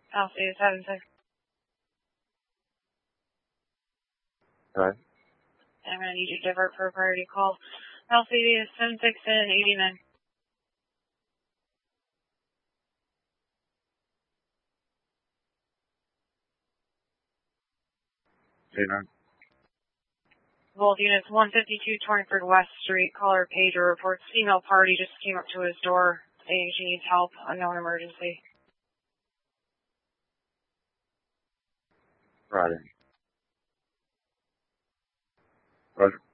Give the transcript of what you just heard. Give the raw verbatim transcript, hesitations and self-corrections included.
Alpha seven six. Right. I'm going to need you to divert for a priority call. Alpha seven six and eighty-nine. eighty-nine. Both units, one fifty-two twenty-third West Street. Caller pager reports female party just came up to his door saying she needs help. Unknown emergency. Right. Roger.